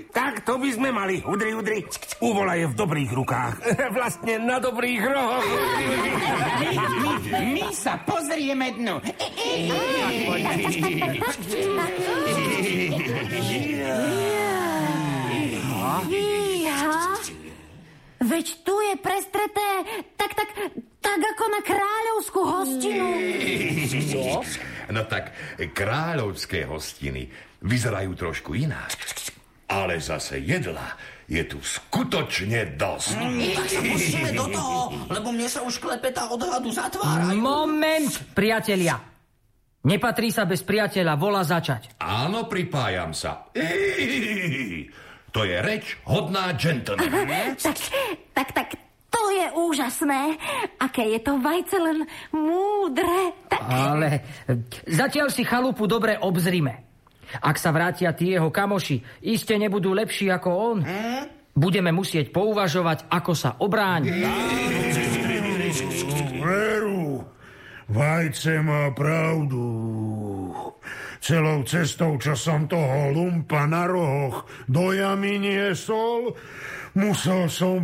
Tak to by sme mali. Udri. Úvola je v dobrých rukách. Vlastne na dobrých rohoch. My sa pozrieme dnu. Veď tu je prestreté tak ako na kráľovskú hostinu. No tak kráľovské hostiny vyzerajú trošku ináč. Ale zase jedla je tu skutočne dosť. Tak sa pustíme do toho, lebo mne sa už klepetá od hladu zatvárajú. Moment, priatelia. Nepatrí sa bez priateľa, vola začať. Áno, pripájam sa. To je reč hodná gentlemana. Tak, to je úžasné. Aké je to vajce len múdre. Tak. Ale zatiaľ si chalupu dobre obzrime. Ak sa vrátia tí jeho kamoši, iste nebudú lepší ako on. Budeme musieť pouvažovať, ako sa obrániť. Veru, vajce má pravdu. Celou cestou, čo som toho lumpa na rohoch do jamy niesol, musel som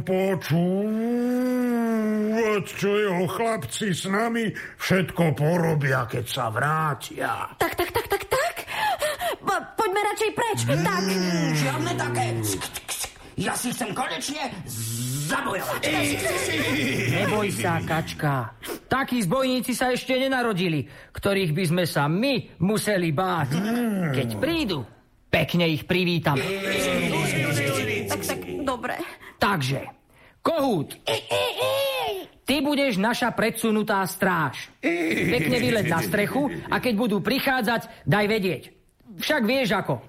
počúvať, čo jeho chlapci s nami všetko porobia, keď sa vrátia. Tak. Poďme radšej preč. Tak. Žiadne také. Ja si chcem konečne zabojovať. Neboj sa, kačka. Takí zbojníci sa ešte nenarodili, ktorých by sme sa my museli báť. Keď prídu, pekne ich privítame. Tak, dobre. Takže, Kohút, ty budeš naša predsunutá stráž. Pekne vyleď na strechu a keď budú prichádzať, daj vedieť. Však vieš ako.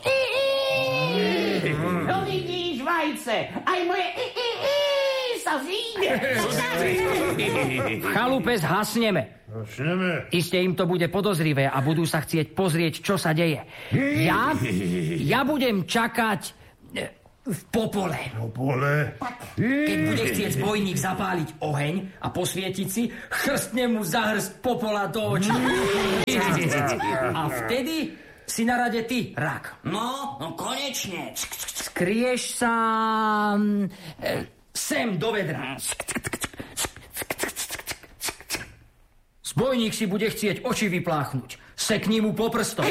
No vidíš, vajce, aj moje sa zíde. V chalupe zhasneme. Iste im to bude podozrivé a budú sa chcieť pozrieť, čo sa deje. Ja budem čakať v popole. Keď bude chcieť zbojník zapáliť oheň a posvietiť si, chrstne mu za hrst popola do očí. A vtedy si na rade ty, rak. No konečne. Skrieš sa sem do vedra. Zbojník si bude chcieť oči vypláchnuť. Sekni mu po prstom.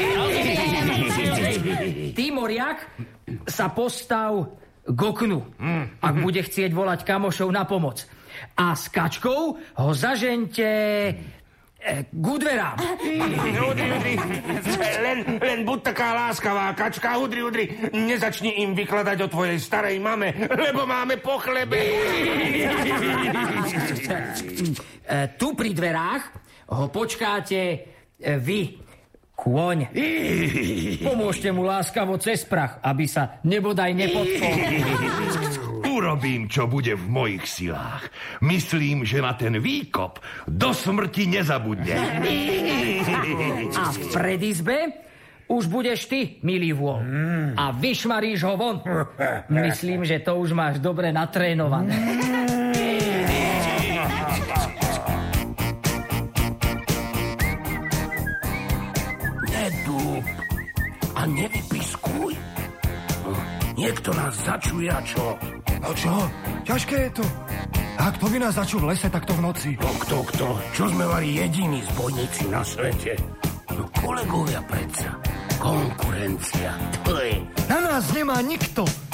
Ty, moriak, sa postav k oknu, ak bude chcieť volať kamošov na pomoc. A s kačkou ho zažente k dverám. Udri. Len buď taká láskavá, kačka. Udri. Nezačni im vykladať o tvojej starej mame, lebo máme po chlebe. Tu pri dverách ho počkáte vy, kôň. Pomôžte mu láskavo cez prach, aby sa nebodaj nepotkol. Urobím, čo bude v mojich silách. Myslím, že na ten výkop do smrti nezabudne. A v predizbe už budeš ty, milý vôľ. A vyšmaríš ho von. Myslím, že to už máš dobre natrénované. Nedúp a nevypiskuj. Niekto nás začuje a čo? No čo? Ťažké je to. A kto by nás začul v lese takto v noci? No kto? Čo sme mali jediní zbojníci na svete? No kolegovia predsa. Konkurencia. To je. Na nás nemá nikto.